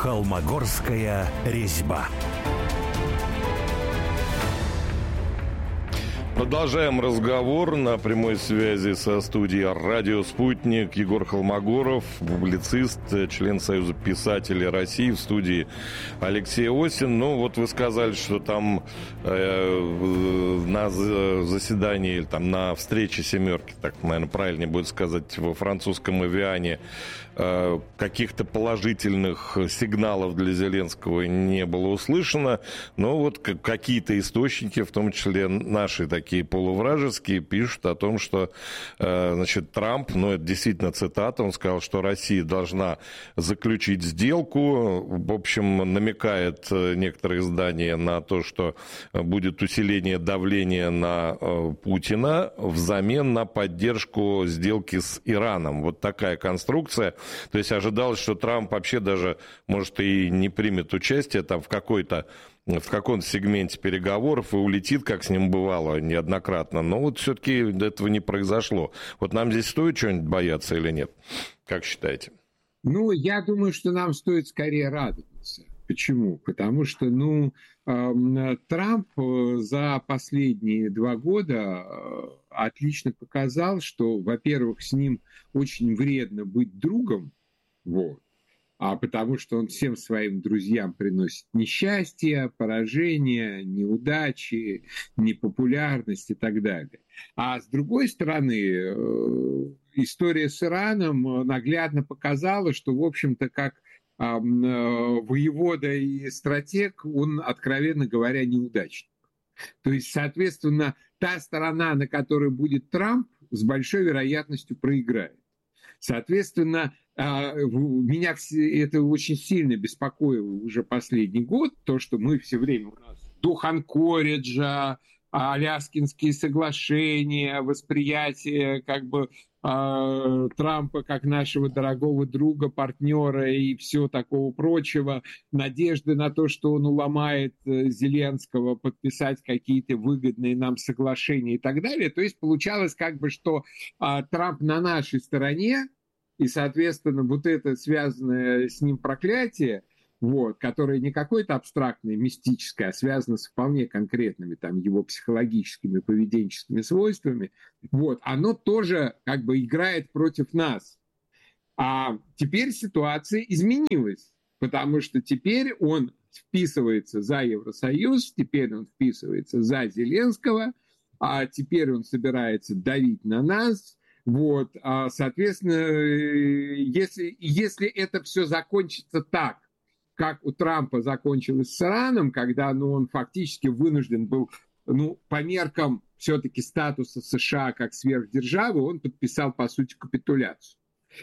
Холмогорская резьба. Продолжаем разговор на прямой связи со студией «Радио Спутник». Егор Холмогоров, публицист, член Союза писателей России, в студии Алексей Осин. Ну, вот вы сказали, что там на заседании, или там на встрече «семерки», так, наверное, правильнее будет сказать, во французском Эвиане, каких-то положительных сигналов для Зеленского не было услышано. Но вот какие-то источники, в том числе наши такие полувражеские, пишут о том, что, значит, Трамп, ну, это действительно цитата, он сказал, что Россия должна заключить сделку. В общем, намекает некоторые издания на то, что будет усиление давления на Путина взамен на поддержку сделки с Ираном. Вот такая конструкция. То есть ожидалось, что Трамп вообще даже, может, и не примет участие там в каком-то сегменте переговоров и улетит, как с ним бывало неоднократно. Но вот все-таки этого не произошло. Вот нам здесь стоит что-нибудь бояться или нет? Как считаете? Ну, я думаю, что нам стоит скорее радоваться. Почему? Потому что, Трамп за последние 2 года отлично показал, что, во-первых, с ним очень вредно быть другом, потому что он всем своим друзьям приносит несчастье, поражения, неудачи, непопулярность и так далее. А с другой стороны, история с Ираном наглядно показала, что, в общем-то, как воевода и стратег, он, откровенно говоря, неудачник. То есть, соответственно, та сторона, на которой будет Трамп, с большой вероятностью проиграет. Соответственно, меня это очень сильно беспокоило уже последний год, то, что мы все время у нас дух Анкориджа, Аляскинские соглашения, восприятие Трампа как нашего дорогого друга, партнера и всего такого прочего, надежды на то, что он уломает Зеленского подписать какие-то выгодные нам соглашения и так далее. То есть получалось что Трамп на нашей стороне, и, соответственно, вот это связанное с ним проклятие, которое не какое-то абстрактное, мистическое, а связано с вполне конкретными его психологическими, поведенческими свойствами, оно тоже играет против нас. А теперь ситуация изменилась, потому что теперь он вписывается за Евросоюз, теперь он вписывается за Зеленского, а теперь он собирается давить на нас. Соответственно, если это все закончится так, как у Трампа закончилось с Ираном, когда он фактически вынужден был, по меркам все-таки статуса США как сверхдержавы, он подписал, по сути, капитуляцию.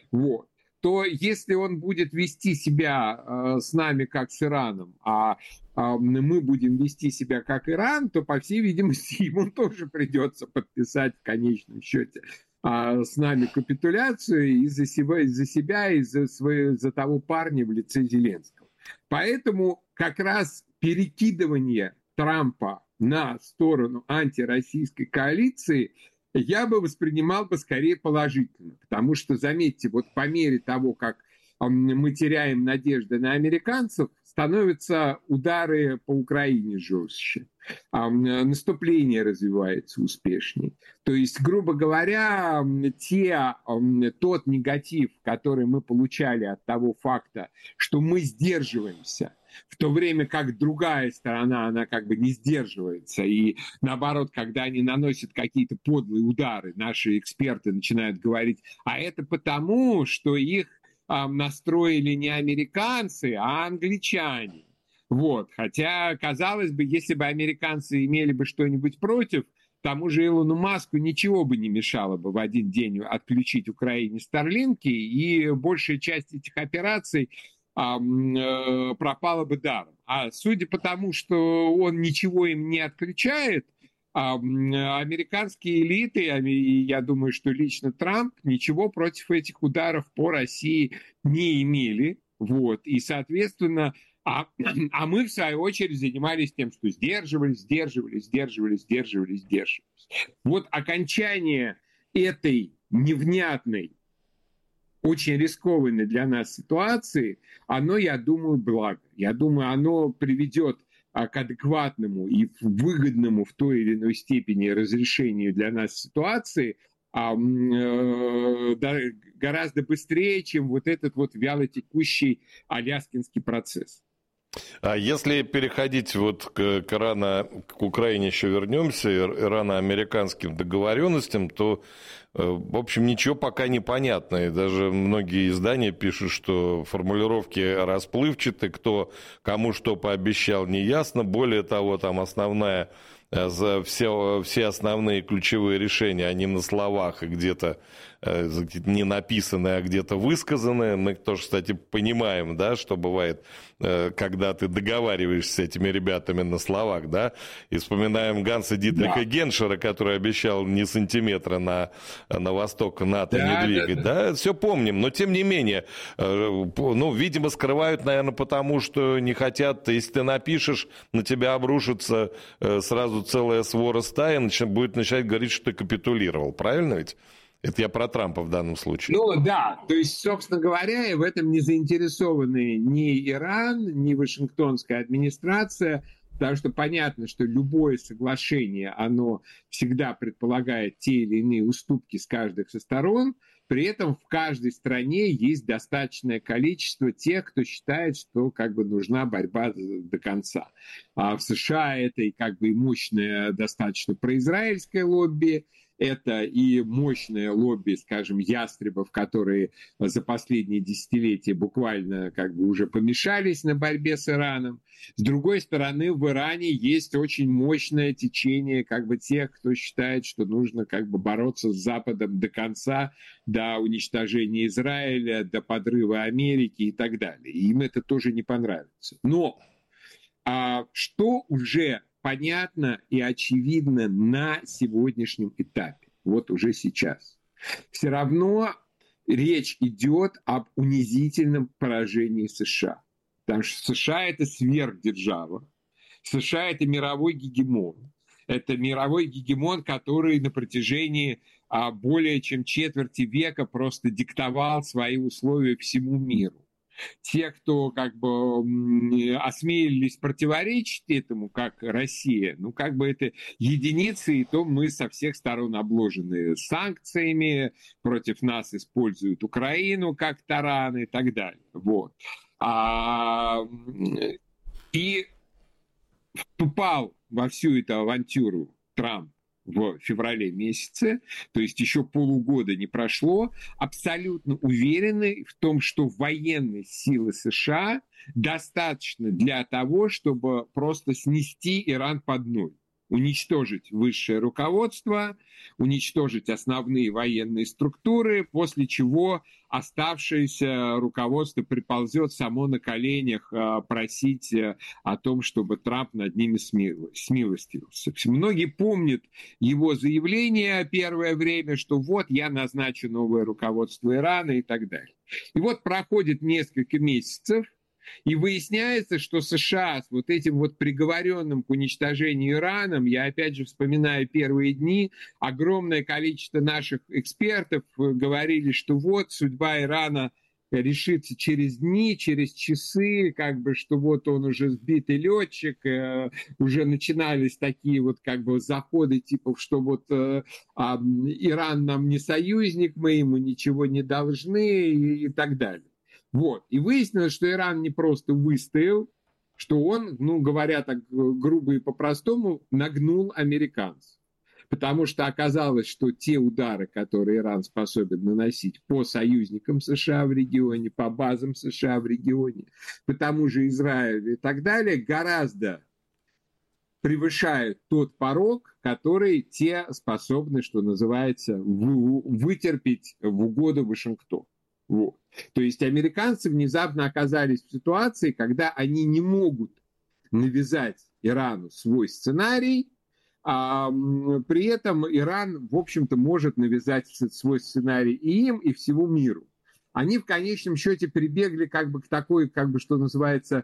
То если он будет вести себя с нами как с Ираном, а мы будем вести себя как Иран, то, по всей видимости, ему тоже придется подписать в конечном счете с нами капитуляцию из-за себя, из-за того парня в лице Зеленского. Поэтому как раз перекидывание Трампа на сторону антироссийской коалиции я бы воспринимал скорее положительно. Потому что, заметьте, по мере того, как мы теряем надежды на американцев, становятся удары по Украине жестче, наступление развивается успешнее. То есть, грубо говоря, тот негатив, который мы получали от того факта, что мы сдерживаемся, в то время как другая сторона, она не сдерживается. И наоборот, когда они наносят какие-то подлые удары, наши эксперты начинают говорить, а это потому, что их настроили не американцы, а англичане. Хотя, казалось бы, если бы американцы имели бы что-нибудь против, тому же Илону Маску ничего бы не мешало бы в один день отключить Украине Старлинки, и большая часть этих операций пропала бы даром. А судя по тому, что он ничего им не отключает, американские элиты, я думаю, что лично Трамп, ничего против этих ударов по России не имели. И, соответственно, мы, в свою очередь, занимались тем, что сдерживались. Окончание этой невнятной очень рискованной для нас ситуации, оно, я думаю, благо. Я думаю, оно приведет к адекватному и выгодному в той или иной степени разрешению для нас ситуации гораздо быстрее, чем вот этот вот вялотекущий аляскинский процесс. А если переходить вот к Украине еще вернемся, ирано-американским договоренностям, то, в общем, ничего пока не понятно. И даже многие издания пишут, что формулировки расплывчаты, кто кому что пообещал, не ясно. Более того, там все основные ключевые решения, они на словах и где-то не написаны, а где-то высказаны. Мы тоже, кстати, понимаем, да, что бывает, когда ты договариваешься с этими ребятами на словах, да, и вспоминаем Ганса Дитриха Геншера, который обещал ни сантиметра на восток НАТО не двигать, да, все помним, но тем не менее, ну, видимо, скрывают, наверное, потому что не хотят, если ты напишешь, на тебя обрушится сразу целая свора стаи, будет начать говорить, что ты капитулировал, правильно ведь? Это я про Трампа в данном случае. Ну да, то есть, собственно говоря, в этом не заинтересованы ни Иран, ни Вашингтонская администрация, потому что понятно, что любое соглашение, оно всегда предполагает те или иные уступки с каждой со сторон, при этом в каждой стране есть достаточное количество тех, кто считает, что как бы нужна борьба до конца. А в США это и как бы и мощное достаточно произраильское лобби, это и мощное лобби, скажем, ястребов, которые за последние десятилетия буквально как бы уже помешались на борьбе с Ираном. С другой стороны, в Иране есть очень мощное течение как бы тех, кто считает, что нужно как бы бороться с Западом до конца, до уничтожения Израиля, до подрыва Америки и так далее. И им это тоже не понравится. Но что уже понятно и очевидно на сегодняшнем этапе, вот уже сейчас. Все равно речь идет об унизительном поражении США. Потому что США – это сверхдержава, США – это мировой гегемон. Это мировой гегемон, который на протяжении более чем четверти века просто диктовал свои условия всему миру. Те, кто как бы осмелились противоречить этому, как Россия, ну как бы это единицы, и то мы со всех сторон обложены санкциями, против нас используют Украину как таран и так далее. Вот. И вступал во всю эту авантюру Трамп в феврале месяце, то есть еще полугода не прошло, абсолютно уверены в том, что военные силы США достаточно для того, чтобы просто снести Иран под ноль. Уничтожить высшее руководство, уничтожить основные военные структуры, после чего оставшееся руководство приползет само на коленях просить о том, чтобы Трамп над ними смилостивился. Многие помнят его заявление первое время, что вот я назначу новое руководство Ирана и так далее. И вот проходит несколько месяцев, и выясняется, что США с вот этим вот приговоренным к уничтожению Ираном, я опять же вспоминаю первые дни, огромное количество наших экспертов говорили, что вот судьба Ирана решится через дни, через часы, как бы, что вот он уже сбитый летчик, уже начинались такие вот как бы заходы, типа, что вот Иран нам не союзник, мы ему ничего не должны и так далее. Вот. И выяснилось, что Иран не просто выстоял, что он, ну, говоря так грубо и по-простому, нагнул американцев. Потому что оказалось, что те удары, которые Иран способен наносить по союзникам США в регионе, по базам США в регионе, по тому же Израилю и так далее, гораздо превышают тот порог, который те способны, что называется, вытерпеть в угоду Вашингтону. Вот. То есть американцы внезапно оказались в ситуации, когда они не могут навязать Ирану свой сценарий, а при этом Иран, в общем-то, может навязать свой сценарий и им, и всему миру. Они в конечном счете прибегли как бы к такой, как бы, что называется,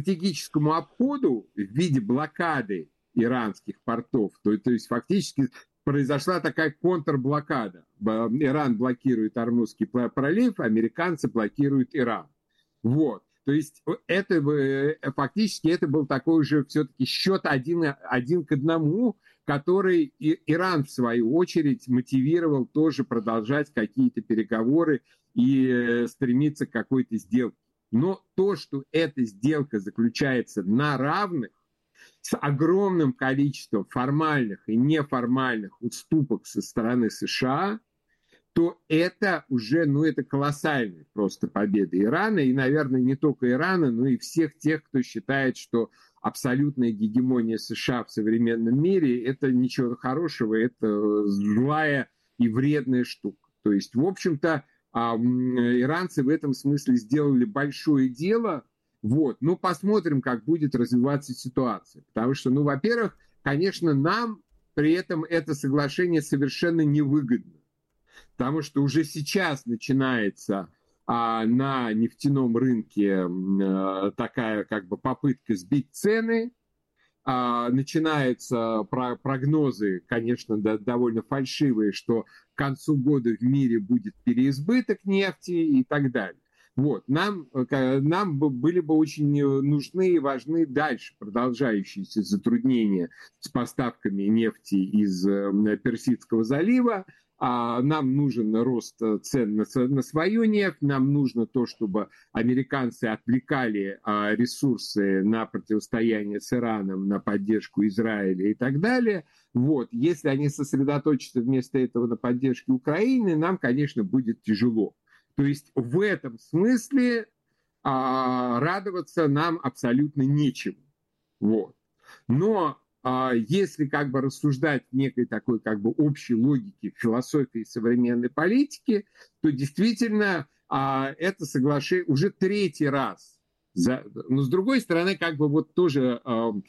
стратегическому обходу в виде блокады иранских портов. То есть фактически произошла такая контрблокада. Иран блокирует Ормузский пролив, американцы блокируют Иран. Вот. То есть это фактически это был такой же все-таки счет 1-1, который Иран, в свою очередь, мотивировал тоже продолжать какие-то переговоры и стремиться к какой-то сделке. Но то, что эта сделка заключается на равных, с огромным количеством формальных и неформальных уступок со стороны США, то это уже, это колоссальная просто победа Ирана, и, наверное, не только Ирана, но и всех тех, кто считает, что абсолютная гегемония США в современном мире – это ничего хорошего, это злая и вредная штука. То есть, в общем-то, иранцы в этом смысле сделали большое дело. Вот. Ну, посмотрим, как будет развиваться ситуация. Потому что, во-первых, конечно, нам при этом это соглашение совершенно невыгодно. Потому что уже сейчас начинается на нефтяном рынке такая попытка сбить цены. Начинаются прогнозы, конечно, довольно фальшивые, что к концу года в мире будет переизбыток нефти и так далее. Вот. Нам были бы очень нужны и важны дальше продолжающиеся затруднения с поставками нефти из Персидского залива. Нам нужен рост цен на свою нефть, нам нужно то, чтобы американцы отвлекали ресурсы на противостояние с Ираном, на поддержку Израиля и так далее. Вот. Если они сосредоточатся вместо этого на поддержке Украины, нам, конечно, будет тяжело. То есть в этом смысле радоваться нам абсолютно нечему. Вот. Но если рассуждать в некой такой общей логике философии современной политики, то действительно это соглашение уже третий раз. Но с другой стороны, тоже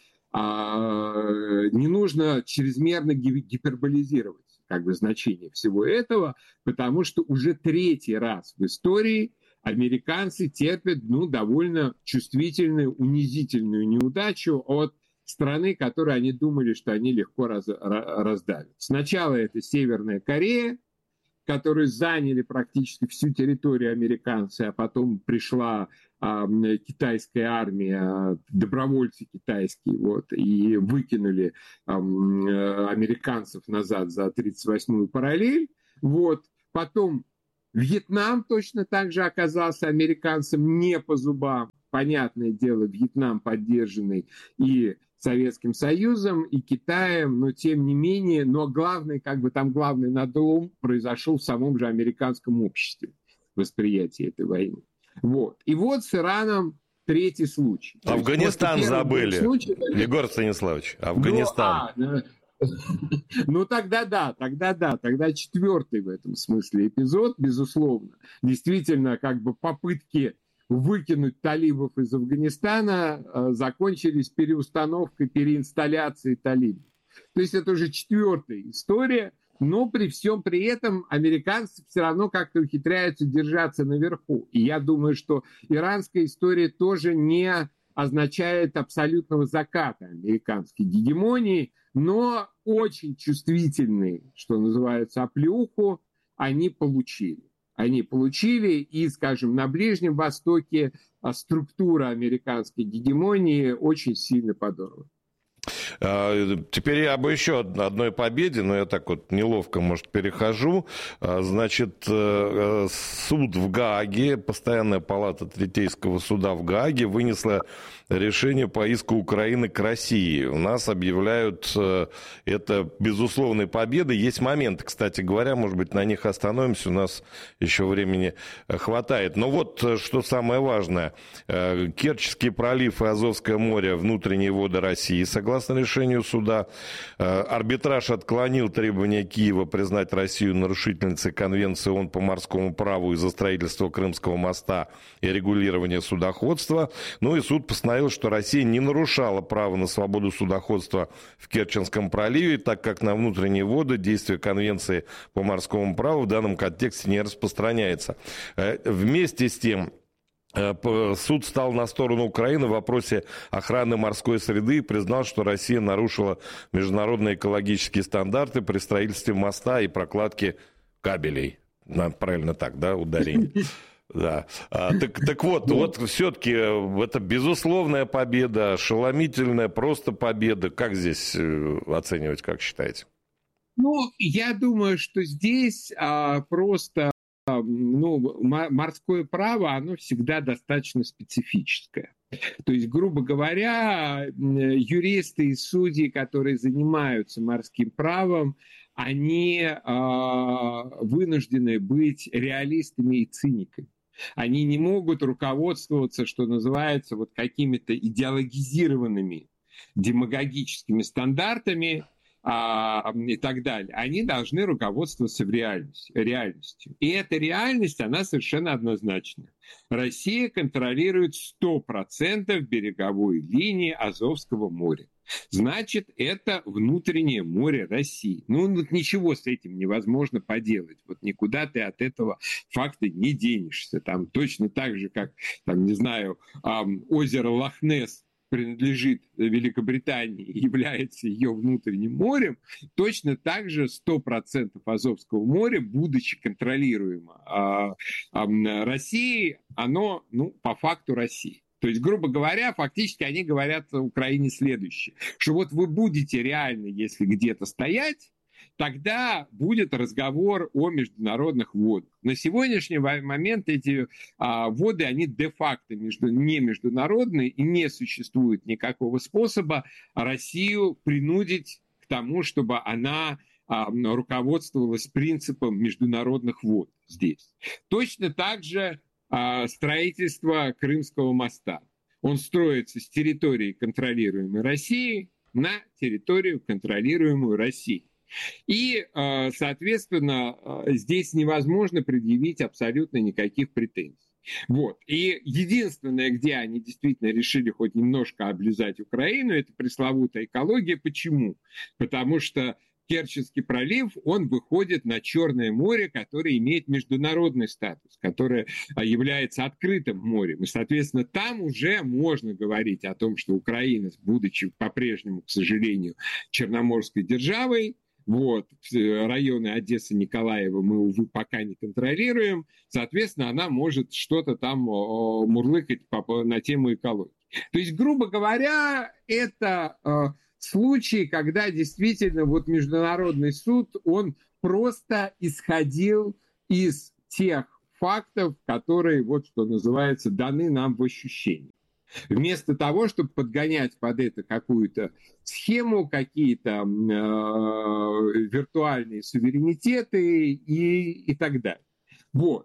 не нужно чрезмерно гиперболизировать значение всего этого, потому что уже третий раз в истории американцы терпят довольно чувствительную, унизительную неудачу от страны, которые они думали, что они легко раздавят. Сначала это Северная Корея, которые заняли практически всю территорию американцев, а потом пришла китайская армия, добровольцы китайские, и выкинули американцев назад за 38-ю параллель. Потом Вьетнам точно так же оказался американцам не по зубам. Понятное дело, Вьетнам поддержанный и Советским Союзом, и Китаем, но тем не менее, главный надлом произошел в самом же американском обществе восприятия этой войны. И с Ираном третий случай. Афганистан забыли. Егор Станиславович, Афганистан. Тогда четвертый в этом смысле эпизод, безусловно. Действительно, попытки выкинуть талибов из Афганистана закончились переустановкой, переинсталляцией талибов. То есть это уже четвертая история, но при всем при этом американцы все равно как-то ухитряются держаться наверху. И я думаю, что иранская история тоже не означает абсолютного заката американской гегемонии, но очень чувствительные, что называется, оплеуху они получили. И, скажем, на Ближнем Востоке структура американской гегемонии очень сильно подорвана. Теперь я об еще одной победе, но я так неловко, перехожу. Значит, суд в Гааге, постоянная палата Третейского суда в Гааге вынесла решение по иску Украины к России. У нас объявляют это безусловной победой. Есть моменты, кстати говоря, может быть, на них остановимся, у нас еще времени хватает. Но что самое важное. Керченский пролив и Азовское море – внутренние воды России, согласно решению суда. Арбитраж отклонил требования Киева признать Россию нарушительницей Конвенции ООН по морскому праву из-за строительства Крымского моста и регулирования судоходства. И суд постановил, что Россия не нарушала право на свободу судоходства в Керченском проливе, так как на внутренние воды действие Конвенции по морскому праву в данном контексте не распространяется. Вместе с тем, Суд стал на сторону Украины в вопросе охраны морской среды и признал, что Россия нарушила международные экологические стандарты при строительстве моста и прокладке кабелей. Правильно так, да, ударение? Да. Так вот все-таки это безусловная победа, ошеломительная просто победа. Как здесь оценивать, как считаете? Я думаю, что здесь просто морское право, оно всегда достаточно специфическое. То есть, грубо говоря, юристы и судьи, которые занимаются морским правом, они вынуждены быть реалистами и циниками. Они не могут руководствоваться, что называется, вот какими-то идеологизированными демагогическими стандартами, и так далее. Они должны руководствоваться реальностью. И эта реальность, она совершенно однозначна. Россия контролирует 100% береговой линии Азовского моря. Значит, это внутреннее море России. Ничего с этим невозможно поделать. Вот никуда ты от этого факта не денешься. Там точно так же, как, озеро Лох-Несс принадлежит Великобритании и является ее внутренним морем, точно так же 100% Азовского моря, будучи контролируемо Россией, оно, по факту России. То есть, грубо говоря, фактически они говорят Украине следующее, что вот вы будете реально, если где-то стоять, тогда будет разговор о международных водах. На сегодняшний момент эти воды, они де-факто не международные, и не существует никакого способа Россию принудить к тому, чтобы она руководствовалась принципом международных вод здесь. Точно так же строительство Крымского моста. Он строится с территории, контролируемой Россией, на территорию, контролируемую Россией. И, соответственно, здесь невозможно предъявить абсолютно никаких претензий. Вот. И единственное, где они действительно решили хоть немножко облизать Украину, это пресловутая экология. Почему? Потому что Керченский пролив, он выходит на Черное море, которое имеет международный статус, которое является открытым морем. И, соответственно, там уже можно говорить о том, что Украина, будучи по-прежнему, к сожалению, черноморской державой, районы Одессы, Николаева мы, увы, пока не контролируем. Соответственно, она может что-то там мурлыкать на тему экологии. То есть, грубо говоря, это случай, когда действительно международный суд, он просто исходил из тех фактов, которые, что называется, даны нам в ощущении. Вместо того, чтобы подгонять под это какую-то схему, какие-то виртуальные суверенитеты и так далее. К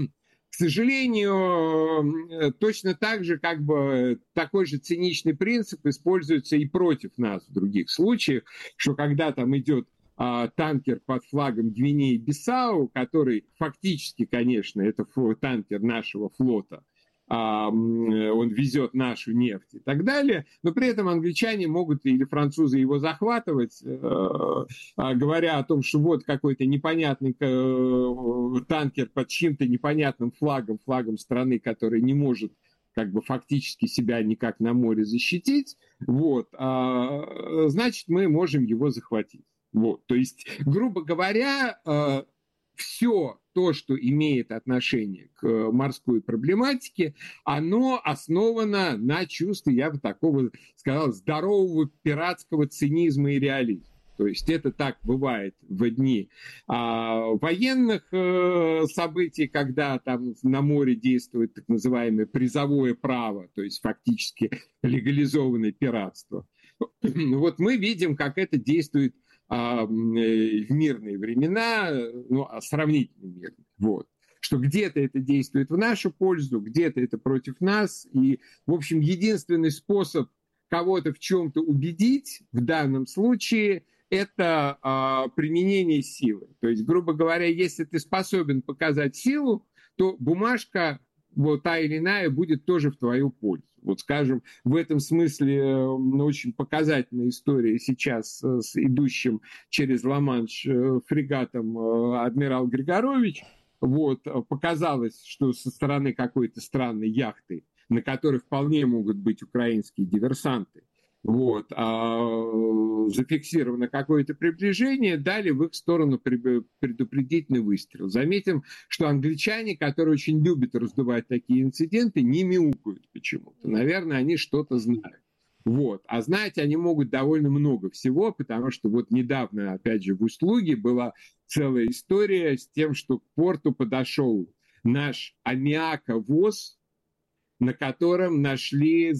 сожалению, точно так же, такой же циничный принцип используется и против нас в других случаях, что когда там идет танкер под флагом Гвинеи-Бисау, который фактически, конечно, это танкер нашего флота, он везет нашу нефть и так далее, но при этом англичане могут или французы его захватывать, говоря о том, что какой-то непонятный танкер под чьим-то непонятным флагом страны, которая не может фактически себя никак на море защитить, значит, мы можем его захватить. То есть, грубо говоря, все то, что имеет отношение к морской проблематике, оно основано на чувстве, я бы такого сказал, здорового пиратского цинизма и реализма. То есть это так бывает в дни военных событий, когда там на море действует так называемое призовое право, то есть фактически легализованное пиратство. Мы видим, как это действует в мирные времена, сравнительно мирные. Что где-то это действует в нашу пользу, где-то это против нас. И, в общем, единственный способ кого-то в чем-то убедить в данном случае – это применение силы. То есть, грубо говоря, если ты способен показать силу, то бумажка та или иная будет тоже в твою пользу. Скажем, в этом смысле очень показательная история сейчас с идущим через Ла-Манш фрегатом адмирал Григорович, вот, показалось, что со стороны какой-то странной яхты, на которой вполне могут быть украинские диверсанты, вот, зафиксировано какое-то приближение, дали в их сторону предупредительный выстрел. Заметим, что англичане, которые очень любят раздувать такие инциденты, не мяукают почему-то. Наверное, они что-то знают. Вот. А знать они могут довольно много всего, потому что вот недавно, опять же, в Усть-Луге была целая история с тем, что к порту подошел наш аммиаковоз, на котором нашли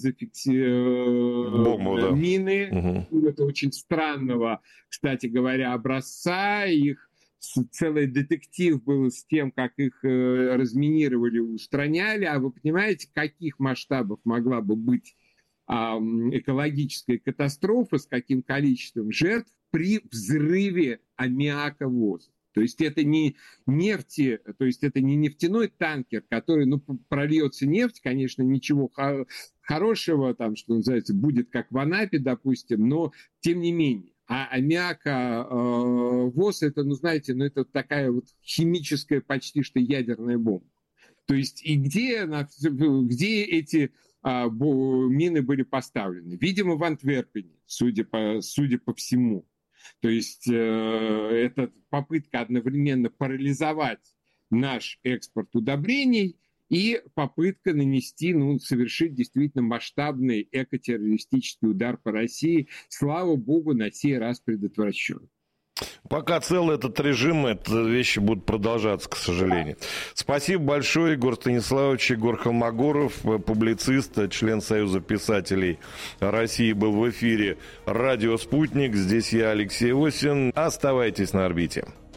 мины. Это очень странного, кстати говоря, образца. Их целый детектив был с тем, как их разминировали, устраняли. А вы понимаете, каких масштабов могла бы быть экологическая катастрофа, с каким количеством жертв при взрыве аммиаковоза? То есть это не нефти, то есть это не нефтяной танкер, который, ну, прольется нефть, конечно, ничего хорошего, там, что называется, будет как в Анапе, допустим, но тем не менее. А аммиаковоз, это, ну, знаете, ну, это такая вот химическая, почти что ядерная бомба. То есть и где эти мины были поставлены? Видимо, в Антверпене, судя по всему. То есть это попытка одновременно парализовать наш экспорт удобрений и попытка нанести, ну, совершить действительно масштабный экотеррористический удар по России. Слава богу, на сей раз предотвращен. Пока цел этот режим, эти вещи будут продолжаться, к сожалению. Спасибо большое, Егор Станиславович. Егор Холмогоров, публицист, член Союза писателей России, был в эфире «Радио Спутник». Здесь я, Алексей Осин. Оставайтесь на орбите.